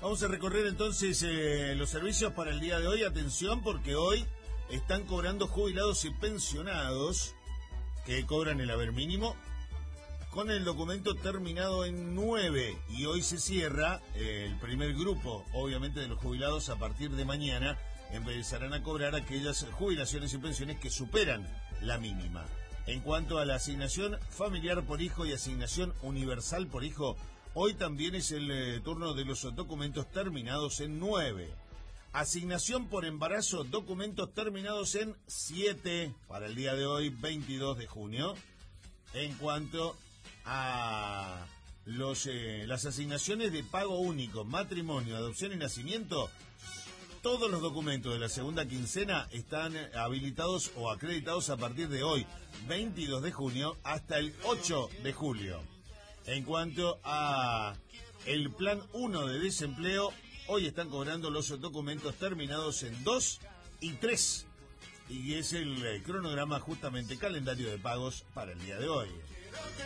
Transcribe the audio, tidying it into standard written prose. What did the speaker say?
Vamos a recorrer entonces los servicios para el día de hoy. Atención, porque hoy están cobrando jubilados y pensionados que cobran el haber mínimo con el documento terminado en 9. Y hoy se cierra el primer grupo, obviamente, de los jubilados. A partir de mañana empezarán a cobrar aquellas jubilaciones y pensiones que superan la mínima. En cuanto a la asignación familiar por hijo y asignación universal por hijo, hoy también es el turno de los documentos terminados en 9. Asignación por embarazo, documentos terminados en 7 para el día de hoy, 22 de junio. En cuanto a las asignaciones de pago único, matrimonio, adopción y nacimiento, todos los documentos de la segunda quincena están habilitados o acreditados a partir de hoy, 22 de junio, hasta el 8 de julio. En cuanto a el plan 1 de desempleo, hoy están cobrando los documentos terminados en 2 y 3. Y es el cronograma, justamente, calendario de pagos para el día de hoy.